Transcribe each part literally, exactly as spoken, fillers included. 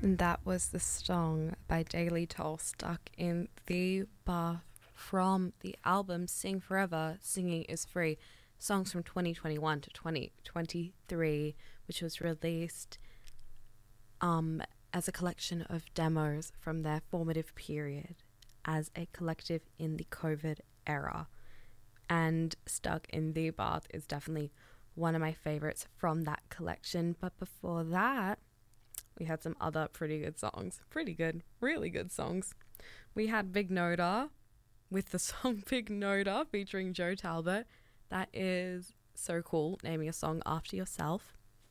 And that was the song by Daily Toll, Stuck in the Bath, from the album Sing Forever, Singing is Free, songs from twenty twenty-one to twenty twenty-three, which was released um, as a collection of demos from their formative period as a collective in the COVID era. And Stuck in the Bath is definitely one of my favorites from that collection. But before that, we had some other pretty good songs. Pretty good, really good songs. We had Big Noda with the song Big Noda featuring Joe Talbot. That is so cool, naming a song after yourself.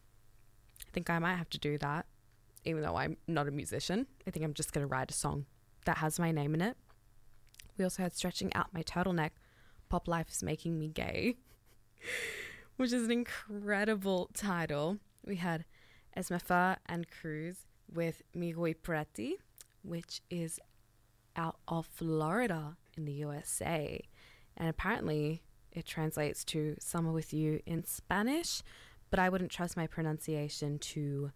I think I might have to do that, even though I'm not a musician. I think I'm just going to write a song that has my name in it. We also had Stretching Out My Turtleneck, Pop Life is Making Me Gay, which is an incredible title. We had Esmefa and Cruz with Migui Preti, which is out of Florida in the U S A. And apparently it translates to Summer with You in Spanish, but I wouldn't trust my pronunciation to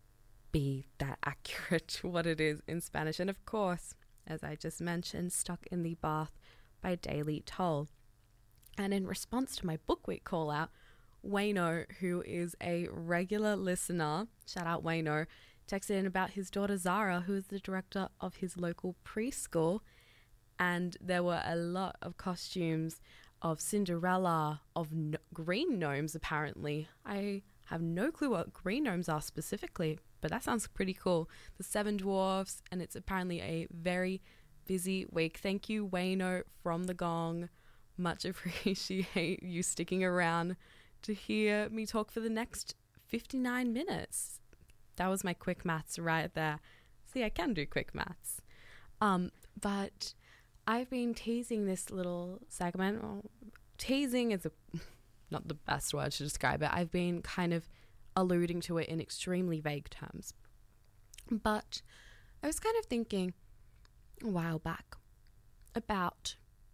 be that accurate to what it is in Spanish. And of course, as I just mentioned, Stuck in the Bath by Daily Toll. And in response to my Book Week call out, Wayno, who is a regular listener, shout out Wayno, texted in about his daughter Zara, who is the director of his local preschool. And there were a lot of costumes of Cinderella, of no- green gnomes apparently. I have no clue what green gnomes are specifically, but that sounds pretty cool. The Seven Dwarfs, and it's apparently a very busy week. Thank you, Wayno from The Gong. Much appreciate you sticking around to hear me talk for the next fifty-nine minutes. That was my quick maths right there. See, I can do quick maths. Um, but I've been teasing this little segment. Well, teasing is a, not the best word to describe it. I've been kind of alluding to it in extremely vague terms. But I was kind of thinking a while back about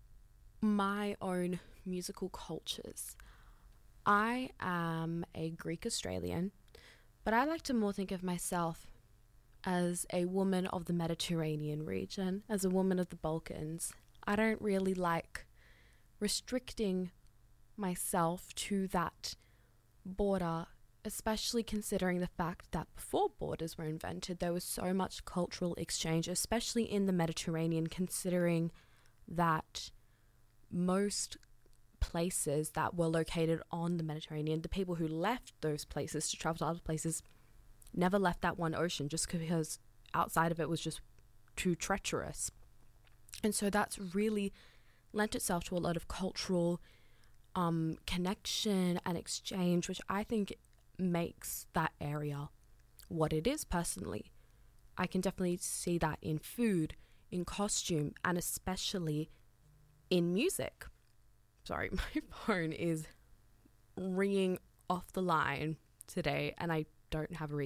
my own musical cultures. I am a Greek Australian, but I like to more think of myself as a woman of the Mediterranean region, as a woman of the Balkans. I don't really like restricting myself to that border, especially considering the fact that before borders were invented, there was so much cultural exchange, especially in the Mediterranean, considering that most places that were located on the Mediterranean, the people who left those places to travel to other places never left that one ocean, just because outside of it was just too treacherous. And so that's really lent itself to a lot of cultural um, connection and exchange, which I think makes that area what it is personally. I can definitely see that in food, in costume, and especially in music. Sorry, my phone is ringing off the line today and I don't have a reason